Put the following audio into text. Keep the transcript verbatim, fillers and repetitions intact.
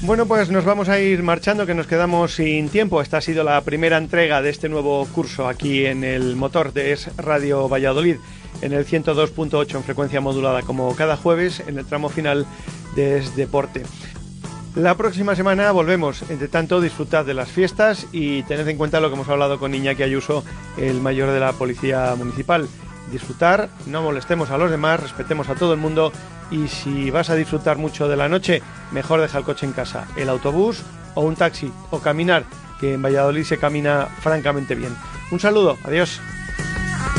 Bueno, pues nos vamos a ir marchando, que nos quedamos sin tiempo. Esta ha sido la primera entrega de este nuevo curso aquí en el motor de Es Radio Valladolid, en el ciento dos punto ocho en frecuencia modulada, como cada jueves en el tramo final de Es Deporte. La próxima semana volvemos. Entre tanto, disfrutad de las fiestas y tened en cuenta lo que hemos hablado con Iñaki Ayuso, el mayor de la Policía Municipal. Disfrutar, no molestemos a los demás, respetemos a todo el mundo, y si vas a disfrutar mucho de la noche, mejor deja el coche en casa, el autobús o un taxi, o caminar, que en Valladolid se camina francamente bien. Un saludo, adiós.